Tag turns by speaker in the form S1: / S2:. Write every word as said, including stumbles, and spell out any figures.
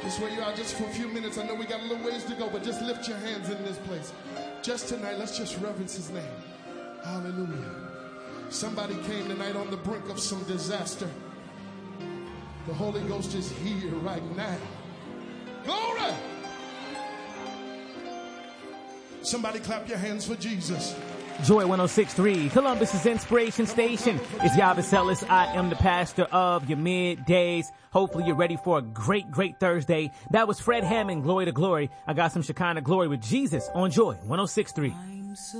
S1: Just where you are, just for a few minutes. I know we got a little ways to go, but just lift your hands in this place. Just tonight, let's just reverence his name. Hallelujah. Somebody came tonight on the brink of some disaster. The Holy Ghost is here right now. Glory! Somebody clap your hands for Jesus.
S2: Joy one oh six point three, Columbus's Inspiration Station. It's Yahweh Ellis. I am the pastor of your middays. Hopefully you're ready for a great, great Thursday. That was Fred Hammond, Glory to Glory. I got some Shekinah glory with Jesus on Joy one oh six point three.